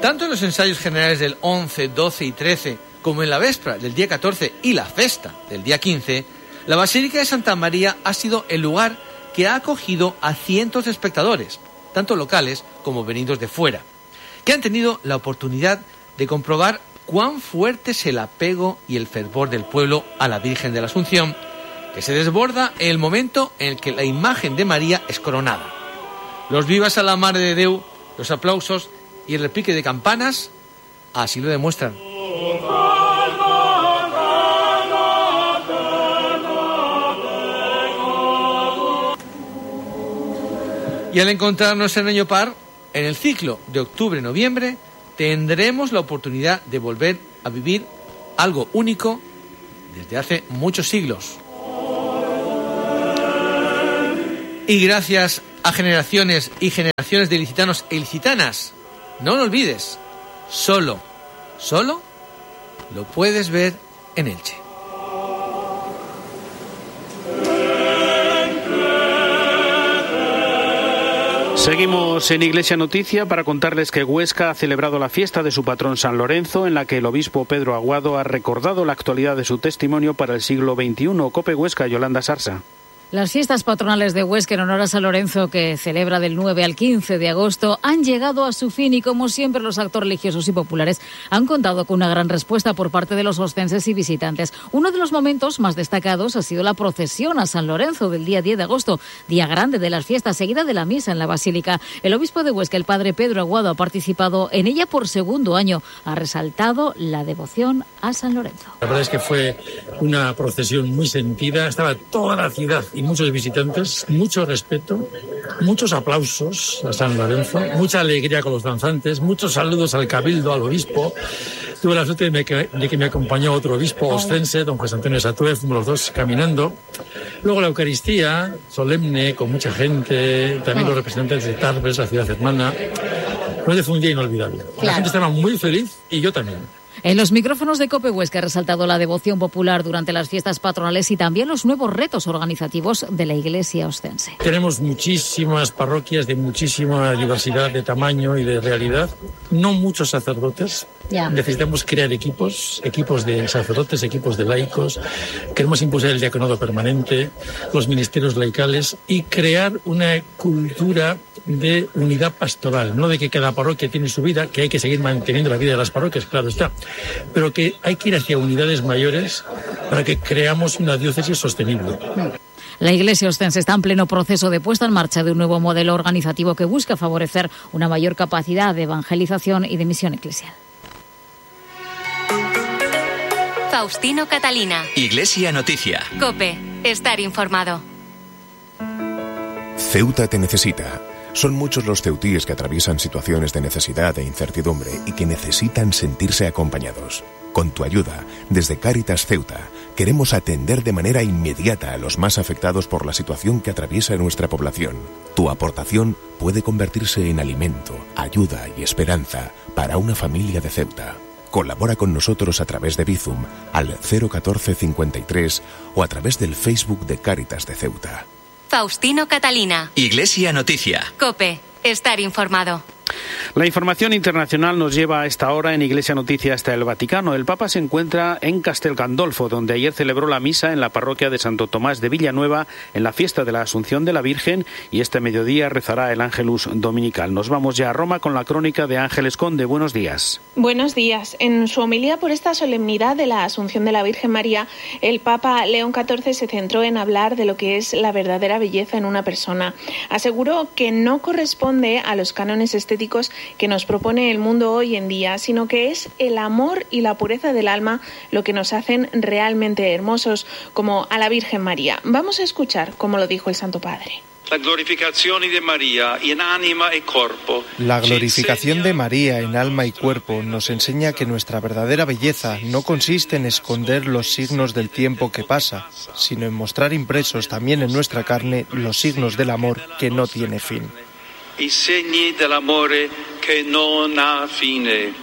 Tanto en los ensayos generales del 11, 12 y 13, como en la véspera del día 14 y la festa del día 15, la Basílica de Santa María ha sido el lugar que ha acogido a cientos de espectadores, tanto locales como venidos de fuera, que han tenido la oportunidad de comprobar cuán fuerte es el apego y el fervor del pueblo a la Virgen de la Asunción, que se desborda en el momento en el que la imagen de María es coronada. Los vivas a la Mare de Déu, los aplausos y el repique de campanas así lo demuestran. Y al encontrarnos en año par, en el ciclo de octubre-noviembre, tendremos la oportunidad de volver a vivir algo único desde hace muchos siglos. Y gracias a generaciones y generaciones de ilicitanos e ilicitanas, no lo olvides, solo lo puedes ver en Elche. Seguimos en Iglesia Noticia para contarles que Huesca ha celebrado la fiesta de su patrón San Lorenzo, en la que el obispo Pedro Aguado ha recordado la actualidad de su testimonio para el siglo XXI. COPE Huesca, Yolanda Sarsa. Las fiestas patronales de Huesca en honor a San Lorenzo, que celebra del 9 al 15 de agosto, han llegado a su fin y, como siempre, los actos religiosos y populares han contado con una gran respuesta por parte de los ostenses y visitantes. Uno de los momentos más destacados ha sido la procesión a San Lorenzo del día 10 de agosto, día grande de las fiestas, seguida de la misa en la Basílica. El obispo de Huesca, el padre Pedro Aguado, ha participado en ella por segundo año. Ha resaltado la devoción a San Lorenzo. La verdad es que fue una procesión muy sentida, estaba toda la ciudad y muchos visitantes, mucho respeto, muchos aplausos a San Lorenzo, mucha alegría con los danzantes, muchos saludos al cabildo, al obispo. Tuve la suerte de que me acompañó otro obispo ostense, don José Antonio Satué, fuimos los dos caminando. Luego la Eucaristía, solemne, con mucha gente, también los representantes de Tarbes, la ciudad hermana. Fue un día inolvidable. Claro. La gente estaba muy feliz y yo también. En los micrófonos de COPE Huesca ha resaltado la devoción popular durante las fiestas patronales y también los nuevos retos organizativos de la Iglesia ostense. Tenemos muchísimas parroquias de muchísima diversidad de tamaño y de realidad. No muchos sacerdotes. Necesitamos crear equipos de sacerdotes, equipos de laicos. Queremos impulsar el diaconado permanente, los ministerios laicales y crear una cultura de unidad pastoral, no de que cada parroquia tiene su vida, que hay que seguir manteniendo la vida de las parroquias, claro está, pero que hay que ir hacia unidades mayores para que creamos una diócesis sostenible. La Iglesia ostense está en pleno proceso de puesta en marcha de un nuevo modelo organizativo que busca favorecer una mayor capacidad de evangelización y de misión eclesial. Faustino Catalina. Iglesia Noticia. COPE. Estar informado. Ceuta te necesita. Son muchos los ceutíes que atraviesan situaciones de necesidad e incertidumbre y que necesitan sentirse acompañados. Con tu ayuda, desde Cáritas Ceuta, queremos atender de manera inmediata a los más afectados por la situación que atraviesa nuestra población. Tu aportación puede convertirse en alimento, ayuda y esperanza para una familia de Ceuta. Colabora con nosotros a través de Bizum al 01453 o a través del Facebook de Cáritas de Ceuta. Faustino Catalina. Iglesia Noticia. COPE. Estar informado. La información internacional nos lleva a esta hora en Iglesia Noticia hasta el Vaticano. El Papa se encuentra en Castel Gandolfo, donde ayer celebró la misa en la parroquia de Santo Tomás de Villanueva en la fiesta de la Asunción de la Virgen y este mediodía rezará el Ángelus Dominical. Nos vamos ya a Roma con la crónica de Ángeles Conde. Buenos días. Buenos días. En su homilía por esta solemnidad de la Asunción de la Virgen María, el Papa León XIV se centró en hablar de lo que es la verdadera belleza en una persona. Aseguró que no corresponde a los cánones estéticos que nos propone el mundo hoy en día, sino que es el amor y la pureza del alma lo que nos hacen realmente hermosos, como a la Virgen María. Vamos a escuchar cómo lo dijo el Santo Padre. La glorificación de María en alma y cuerpo. La glorificación de María en alma y cuerpo nos enseña que nuestra verdadera belleza no consiste en esconder los signos del tiempo que pasa, sino en mostrar impresos también en nuestra carne los signos del amor que no tiene fin. I segni dell'amore che non ha fine.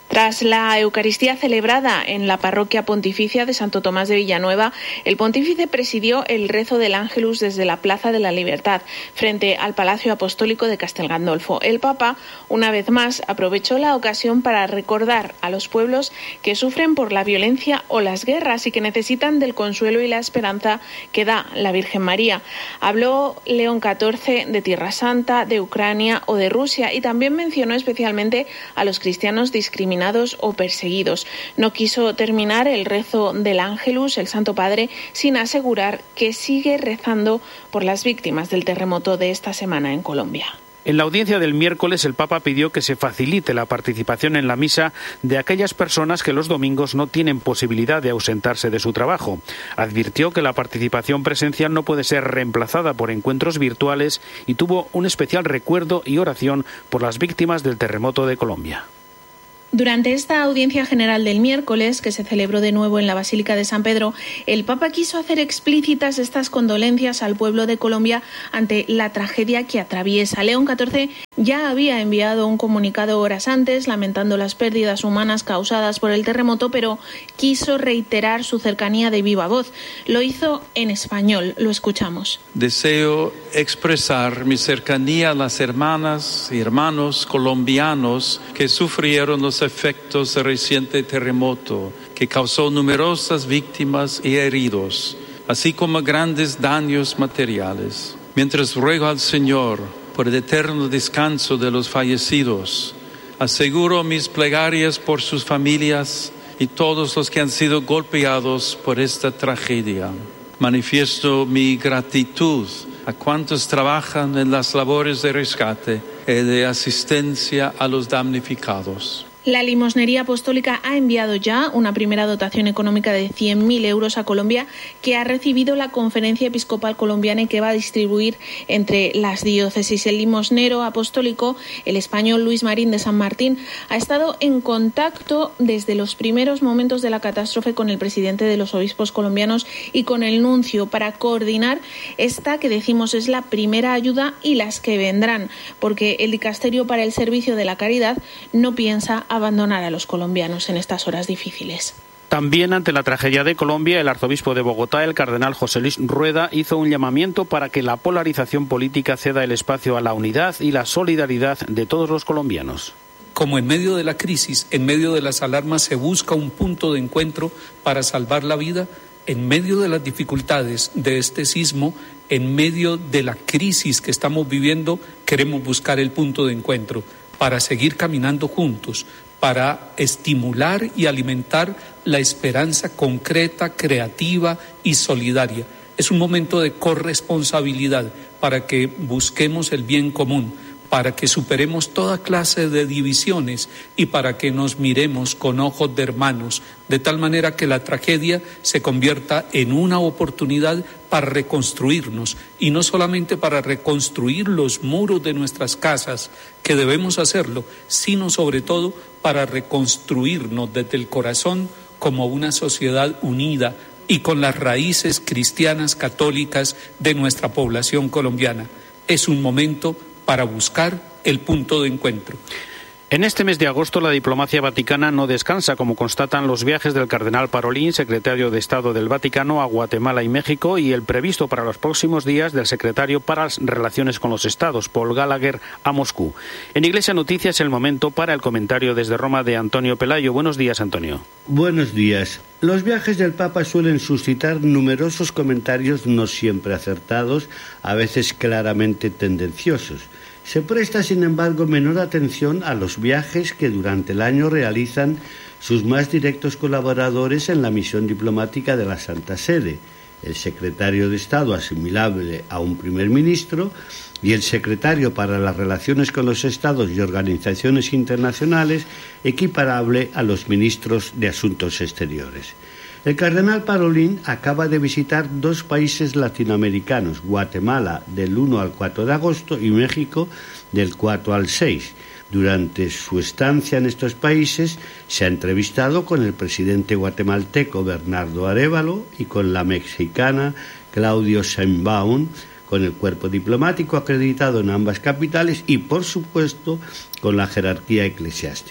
Tras la Eucaristía celebrada en la parroquia pontificia de Santo Tomás de Villanueva, el pontífice presidió el rezo del Ángelus desde la Plaza de la Libertad, frente al Palacio Apostólico de Castel Gandolfo. El Papa, una vez más, aprovechó la ocasión para recordar a los pueblos que sufren por la violencia o las guerras y que necesitan del consuelo y la esperanza que da la Virgen María. Habló León XIV de Tierra Santa, de Ucrania o de Rusia y también mencionó especialmente a los cristianos discriminados o perseguidos. No quiso terminar el rezo del Ángelus, el Santo Padre, sin asegurar que sigue rezando por las víctimas del terremoto de esta semana en Colombia. En la audiencia del miércoles, el Papa pidió que se facilite la participación en la misa de aquellas personas que los domingos no tienen posibilidad de ausentarse de su trabajo. Advirtió que la participación presencial no puede ser reemplazada por encuentros virtuales y tuvo un especial recuerdo y oración por las víctimas del terremoto de Colombia. Durante esta audiencia general del miércoles, que se celebró de nuevo en la Basílica de San Pedro, el Papa quiso hacer explícitas estas condolencias al pueblo de Colombia ante la tragedia que atraviesa. León XIV ya había enviado un comunicado horas antes lamentando las pérdidas humanas causadas por el terremoto, pero quiso reiterar su cercanía de viva voz. Lo hizo en español. Lo escuchamos. Deseo expresar mi cercanía a las hermanas y hermanos colombianos que sufrieron los efectos del reciente terremoto, que causó numerosas víctimas y heridos, así como grandes daños materiales. Mientras ruego al Señor por el eterno descanso de los fallecidos, aseguro mis plegarias por sus familias y todos los que han sido golpeados por esta tragedia. Manifiesto mi gratitud a cuantos trabajan en las labores de rescate y de asistencia a los damnificados. La Limosnería Apostólica ha enviado ya una primera dotación económica de 100.000 euros a Colombia, que ha recibido la Conferencia Episcopal Colombiana y que va a distribuir entre las diócesis. El limosnero apostólico, el español Luis Marín de San Martín, ha estado en contacto desde los primeros momentos de la catástrofe con el presidente de los obispos colombianos y con el nuncio para coordinar esta que decimos es la primera ayuda y las que vendrán, porque el Dicasterio para el Servicio de la Caridad no piensa abandonar a los colombianos en estas horas difíciles. También ante la tragedia de Colombia, el arzobispo de Bogotá, el cardenal José Luis Rueda, hizo un llamamiento para que la polarización política ceda el espacio a la unidad y la solidaridad de todos los colombianos. Como en medio de la crisis, en medio de las alarmas, se busca un punto de encuentro para salvar la vida, en medio de las dificultades de este sismo, en medio de la crisis que estamos viviendo, queremos buscar el punto de encuentro para seguir caminando juntos, para estimular y alimentar la esperanza concreta, creativa y solidaria. Es un momento de corresponsabilidad para que busquemos el bien común, para que superemos toda clase de divisiones y para que nos miremos con ojos de hermanos, de tal manera que la tragedia se convierta en una oportunidad para reconstruirnos, y no solamente para reconstruir los muros de nuestras casas, que debemos hacerlo, sino sobre todo para reconstruirnos desde el corazón como una sociedad unida y con las raíces cristianas católicas de nuestra población colombiana. Es un momento para buscar el punto de encuentro. En este mes de agosto la diplomacia vaticana no descansa, como constatan los viajes del cardenal Parolin, secretario de Estado del Vaticano, a Guatemala y México, y el previsto para los próximos días del secretario para las relaciones con los Estados, Paul Gallagher, a Moscú. En Iglesia Noticias, el momento para el comentario desde Roma de Antonio Pelayo. Buenos días, Antonio. Buenos días. Los viajes del Papa suelen suscitar numerosos comentarios no siempre acertados, a veces claramente tendenciosos. Se presta, sin embargo, menor atención a los viajes que durante el año realizan sus más directos colaboradores en la misión diplomática de la Santa Sede, el secretario de Estado asimilable a un primer ministro y el secretario para las relaciones con los Estados y organizaciones internacionales equiparable a los ministros de Asuntos Exteriores. El cardenal Parolin acaba de visitar 2 países latinoamericanos, Guatemala del 1 al 4 de agosto y México del 4 al 6. Durante su estancia en estos países se ha entrevistado con el presidente guatemalteco Bernardo Arévalo y con la mexicana Claudia Sheinbaum, con el cuerpo diplomático acreditado en ambas capitales y, por supuesto, con la jerarquía eclesiástica.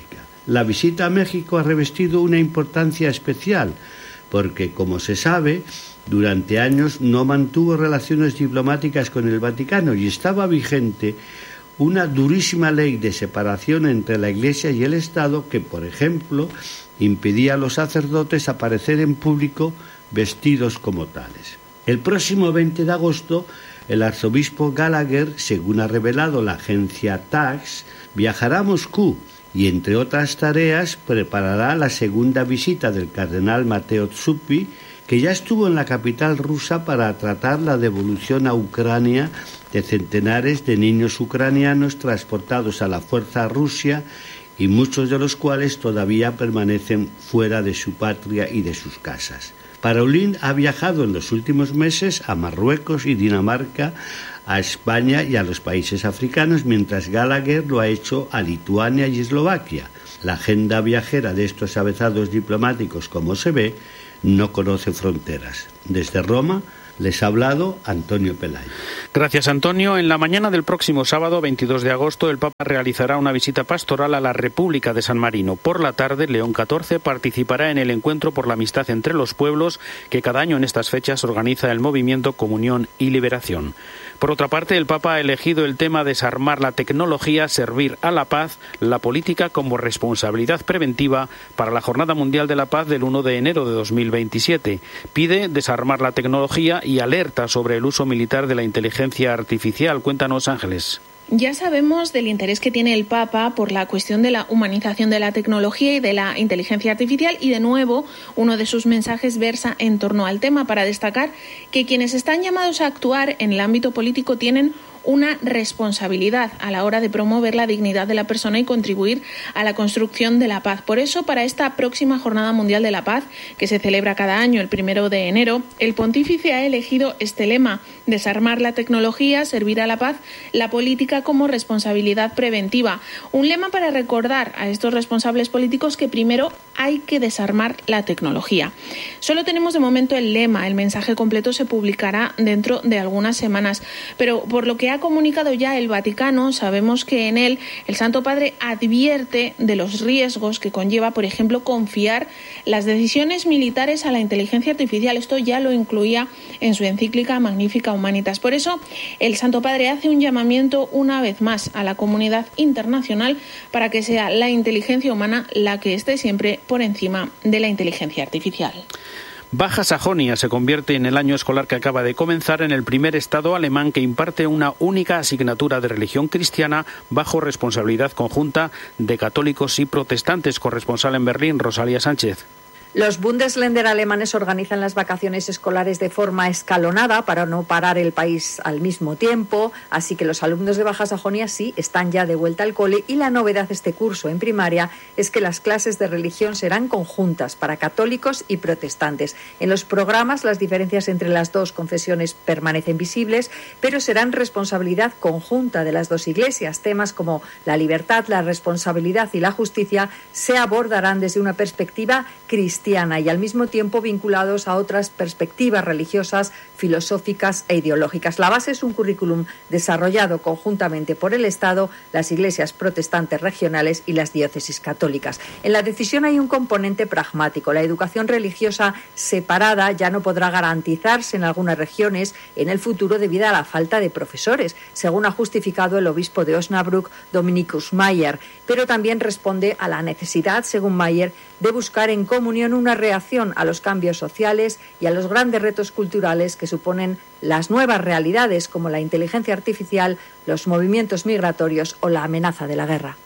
La visita a México ha revestido una importancia especial, porque, como se sabe, durante años no mantuvo relaciones diplomáticas con el Vaticano y estaba vigente una durísima ley de separación entre la Iglesia y el Estado que, por ejemplo, impedía a los sacerdotes aparecer en público vestidos como tales. El próximo 20 de agosto, el arzobispo Gallagher, según ha revelado la agencia TASS, viajará a Moscú y, entre otras tareas, preparará la segunda visita del cardenal Mateo Zuppi, que ya estuvo en la capital rusa para tratar la devolución a Ucrania de centenares de niños ucranianos transportados a la fuerza a Rusia y muchos de los cuales todavía permanecen fuera de su patria y de sus casas. Parolin ha viajado en los últimos meses a Marruecos y Dinamarca, a España y a los países africanos, mientras Gallagher lo ha hecho a Lituania y Eslovaquia. La agenda viajera de estos avezados diplomáticos, como se ve, no conoce fronteras. Desde Roma les ha hablado Antonio Pelayo. Gracias, Antonio. En la mañana del próximo sábado, 22 de agosto, el Papa realizará una visita pastoral a la República de San Marino. Por la tarde, León XIV participará en el Encuentro por la Amistad entre los Pueblos, que cada año en estas fechas organiza el movimiento Comunión y Liberación. Por otra parte, el Papa ha elegido el tema desarmar la tecnología, servir a la paz, la política como responsabilidad preventiva para la Jornada Mundial de la Paz del 1 de enero de 2027. Pide desarmar la tecnología y alerta sobre el uso militar de la inteligencia artificial. Cuéntanos, Ángeles. Ya sabemos del interés que tiene el Papa por la cuestión de la humanización de la tecnología y de la inteligencia artificial y, de nuevo, uno de sus mensajes versa en torno al tema para destacar que quienes están llamados a actuar en el ámbito político tienen una responsabilidad a la hora de promover la dignidad de la persona y contribuir a la construcción de la paz. Por eso, para esta próxima Jornada Mundial de la Paz, que se celebra cada año el 1 de enero, el pontífice ha elegido este lema: desarmar la tecnología, servir a la paz, la política como responsabilidad preventiva. Un lema para recordar a estos responsables políticos que primero hay que desarmar la tecnología. Solo tenemos de momento el lema, el mensaje completo se publicará dentro de algunas semanas, pero por lo que ha comunicado ya el Vaticano, sabemos que en él el Santo Padre advierte de los riesgos que conlleva, por ejemplo, confiar las decisiones militares a la inteligencia artificial. Esto ya lo incluía en su encíclica Magnificat Humanitas. Por eso, el Santo Padre hace un llamamiento una vez más a la comunidad internacional para que sea la inteligencia humana la que esté siempre por encima de la inteligencia artificial. Baja Sajonia se convierte en el año escolar que acaba de comenzar en el primer estado alemán que imparte una única asignatura de religión cristiana bajo responsabilidad conjunta de católicos y protestantes. Corresponsal en Berlín, Rosalía Sánchez. Los Bundesländer alemanes organizan las vacaciones escolares de forma escalonada para no parar el país al mismo tiempo, así que los alumnos de Baja Sajonia sí están ya de vuelta al cole y la novedad de este curso en primaria es que las clases de religión serán conjuntas para católicos y protestantes. En los programas las diferencias entre las dos confesiones permanecen visibles, pero serán responsabilidad conjunta de las dos iglesias. Temas como la libertad, la responsabilidad y la justicia se abordarán desde una perspectiva cristiana y al mismo tiempo vinculados a otras perspectivas religiosas, filosóficas e ideológicas. La base es un currículum desarrollado conjuntamente por el Estado, las iglesias protestantes regionales y las diócesis católicas. En la decisión hay un componente pragmático. La educación religiosa separada ya no podrá garantizarse en algunas regiones en el futuro debido a la falta de profesores, según ha justificado el obispo de Osnabrück, Dominikus Mayer, pero también responde a la necesidad, según Mayer, de buscar en comunión una reacción a los cambios sociales y a los grandes retos culturales que suponen las nuevas realidades como la inteligencia artificial, los movimientos migratorios o la amenaza de la guerra.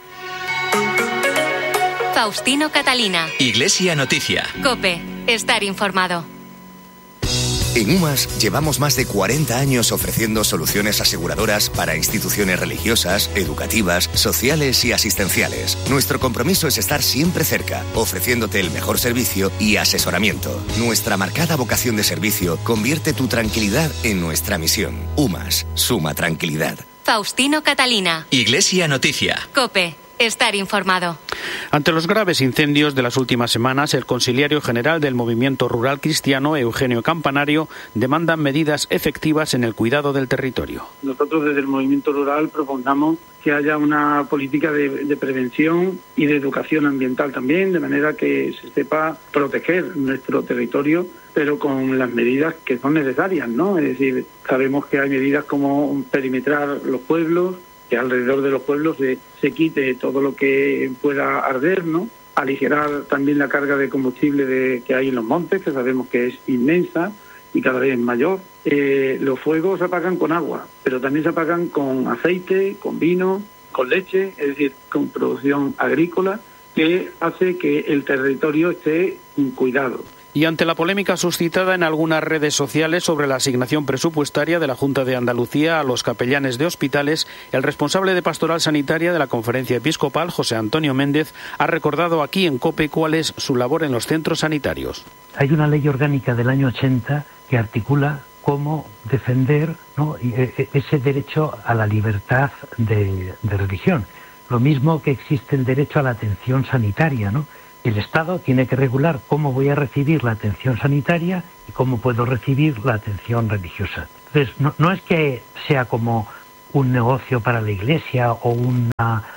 Faustino Catalina. Iglesia Noticia. COPE. Estar informado. En UMAS llevamos más de 40 años ofreciendo soluciones aseguradoras para instituciones religiosas, educativas, sociales y asistenciales. Nuestro compromiso es estar siempre cerca, ofreciéndote el mejor servicio y asesoramiento. Nuestra marcada vocación de servicio convierte tu tranquilidad en nuestra misión. UMAS, suma tranquilidad. Faustino Catalina. Iglesia Noticia. COPE. Estar informado. Ante los graves incendios de las últimas semanas, el consiliario general del Movimiento Rural Cristiano, Eugenio Campanario, demanda medidas efectivas en el cuidado del territorio. Nosotros desde el Movimiento Rural proponemos que haya una política de prevención y de educación ambiental también, de manera que se sepa proteger nuestro territorio, pero con las medidas que son necesarias, ¿no? Es decir, sabemos que hay medidas como perimetrar los pueblos, que alrededor de los pueblos se quite todo lo que pueda arder, ¿no? Aligerar también la carga de combustible que hay en los montes, que sabemos que es inmensa y cada vez mayor. Los fuegos se apagan con agua, pero también se apagan con aceite, con vino, con leche, es decir, con producción agrícola, que hace que el territorio esté cuidado. Y ante la polémica suscitada en algunas redes sociales sobre la asignación presupuestaria de la Junta de Andalucía a los capellanes de hospitales, el responsable de Pastoral Sanitaria de la Conferencia Episcopal, José Antonio Méndez, ha recordado aquí en COPE cuál es su labor en los centros sanitarios. Hay una ley orgánica del año 80 que articula cómo defender, ¿no?, ese derecho a la libertad de religión. Lo mismo que existe el derecho a la atención sanitaria, ¿no? El Estado tiene que regular cómo voy a recibir la atención sanitaria y cómo puedo recibir la atención religiosa. Entonces, no es que sea como un negocio para la Iglesia o un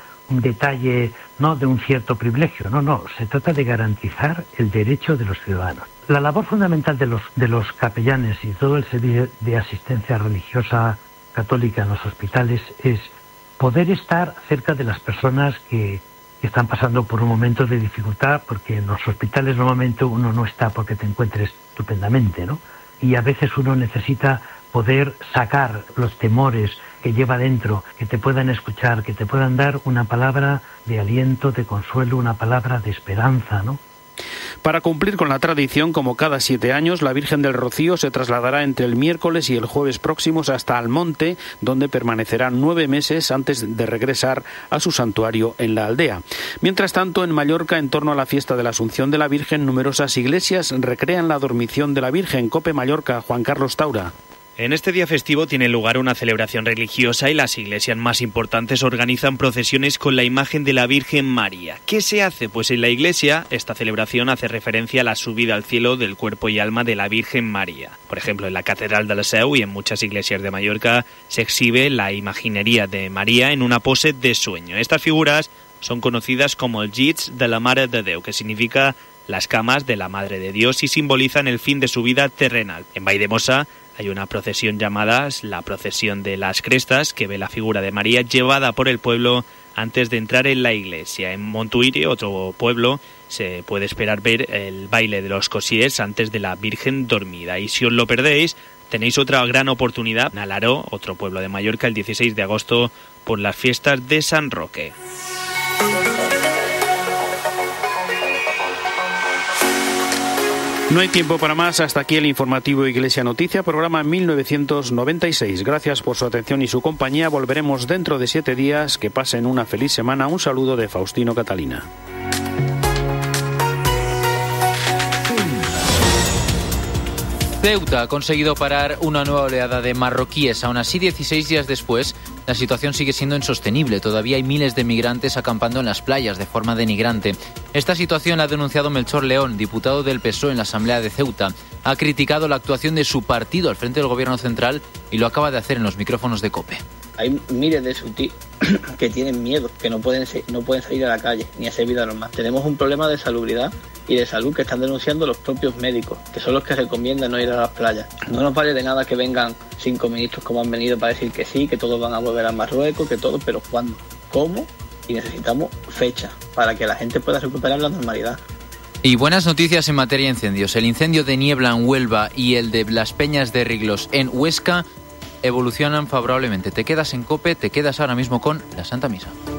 detalle, ¿no?, de un cierto privilegio. No, se trata de garantizar el derecho de los ciudadanos. La labor fundamental de los capellanes y todo el servicio de asistencia religiosa católica en los hospitales es poder estar cerca de las personas que están pasando por un momento de dificultad, porque en los hospitales normalmente uno no está porque te encuentres estupendamente, ¿no? Y a veces uno necesita poder sacar los temores que lleva dentro, que te puedan escuchar, que te puedan dar una palabra de aliento, de consuelo, una palabra de esperanza, ¿no? Para cumplir con la tradición, como cada 7 años, la Virgen del Rocío se trasladará entre el miércoles y el jueves próximos hasta Almonte, donde permanecerá 9 meses antes de regresar a su santuario en la aldea. Mientras tanto, en Mallorca, en torno a la fiesta de la Asunción de la Virgen, numerosas iglesias recrean la dormición de la Virgen. COPE Mallorca, Juan Carlos Taura. En este día festivo tiene lugar una celebración religiosa y las iglesias más importantes organizan procesiones con la imagen de la Virgen María. ¿Qué se hace? Pues en la iglesia esta celebración hace referencia a la subida al cielo del cuerpo y alma de la Virgen María. Por ejemplo, en la Catedral de la Seu y en muchas iglesias de Mallorca se exhibe la imaginería de María en una pose de sueño. Estas figuras son conocidas como el llits de la Mare de Déu, que significa las camas de la Madre de Dios y simbolizan el fin de su vida terrenal. En Valldemossa hay una procesión llamada la Procesión de las Crestas, que ve la figura de María llevada por el pueblo antes de entrar en la iglesia. En Montuïri, otro pueblo, se puede esperar ver el baile de los cosiers antes de la Virgen dormida. Y si os lo perdéis, tenéis otra gran oportunidad en Alaró, otro pueblo de Mallorca, el 16 de agosto, por las fiestas de San Roque. No hay tiempo para más. Hasta aquí el informativo Iglesia Noticia, programa 1996. Gracias por su atención y su compañía. Volveremos dentro de 7 días. Que pasen una feliz semana. Un saludo de Faustino Catalina. Ceuta ha conseguido parar una nueva oleada de marroquíes. Aún así, 16 días después, la situación sigue siendo insostenible. Todavía hay miles de migrantes acampando en las playas de forma denigrante. Esta situación la ha denunciado Melchor León, diputado del PSOE en la Asamblea de Ceuta. Ha criticado la actuación de su partido al frente del gobierno central y lo acaba de hacer en los micrófonos de COPE. Hay miles de sutis que tienen miedo, que no pueden salir a la calle ni hacer vida normal. Tenemos un problema de salubridad y de salud que están denunciando los propios médicos, que son los que recomiendan no ir a las playas. No nos vale de nada que vengan 5 ministros como han venido para decir que sí, que todos van a volver a Marruecos, que todo, pero ¿cuándo? ¿Cómo? Y necesitamos fecha para que la gente pueda recuperar la normalidad. Y buenas noticias en materia de incendios. El incendio de Niebla en Huelva y el de Las Peñas de Riglos en Huesca evolucionan favorablemente. Te quedas en COPE, te quedas ahora mismo con la Santa Misa.